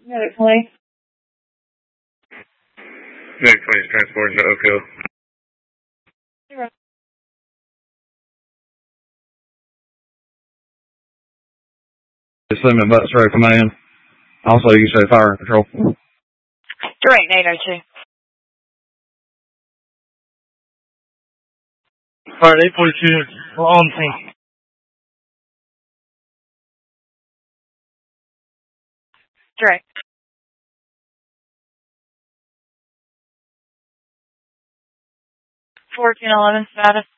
Medic 20. Medic 20 is transporting to Oak Hill. Zero. Limit Butts Road Command. Also, you say fire control. Direct 802. Alright, 842, we're on scene. Direct. 1411 status.